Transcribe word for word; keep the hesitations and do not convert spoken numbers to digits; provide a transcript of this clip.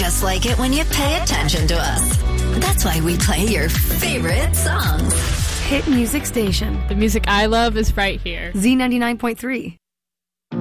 just like it when you pay attention to us. That's why we play your favorite songs. Hit music station. The music I love is right here. Z ninety-nine point three.